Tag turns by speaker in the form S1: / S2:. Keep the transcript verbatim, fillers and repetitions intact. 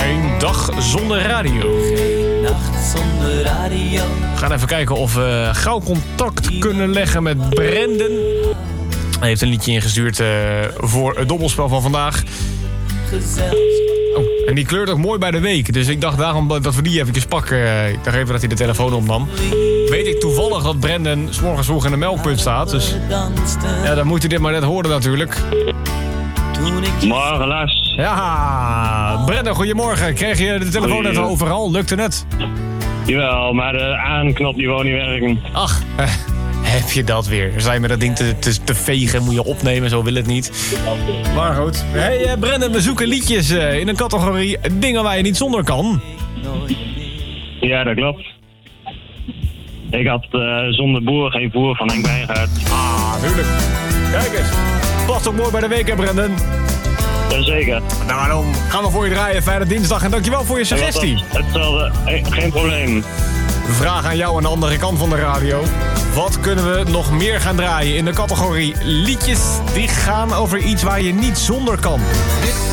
S1: Geen dag zonder radio.
S2: Geen nacht zonder radio.
S1: We gaan even kijken of we gauw contact kunnen leggen met Brendan. Hij heeft een liedje ingestuurd uh, voor het dobbelspel van vandaag. Oh, en die kleurt ook mooi bij de week. Dus ik dacht daarom dat we die eventjes pakken. Ik dacht even dat hij de telefoon opnam. Weet ik toevallig dat Brendan 's morgens vroeg in de melkput staat. Dus ja, dan moet hij dit maar net horen natuurlijk.
S3: Morgen, Lars.
S1: Ja, Brendan, goedemorgen. Kreeg je de telefoon net overal? Lukte het?
S3: Jawel, maar de aanknop die wou niet werken.
S1: Ach, eh, heb je dat weer. Sta je met dat ding te, te, te vegen, moet je opnemen, zo wil het niet. Maar goed. Hey uh, Brendan, we zoeken liedjes uh, in een categorie dingen waar je niet zonder kan.
S3: Ja, dat klopt. Ik had uh, zonder boer geen voer van Henk Wijngaard.
S1: Ah, tuurlijk. Kijk eens. Past ook mooi bij de week, hè, Brendan?
S3: Jazeker.
S1: Daarom gaan we voor je draaien. Fijne dinsdag en dankjewel voor je suggestie.
S3: Hetzelfde, hey, geen probleem.
S1: Vraag aan jou aan de andere kant van de radio. Wat kunnen we nog meer gaan draaien in de categorie liedjes die gaan over iets waar je niet zonder kan?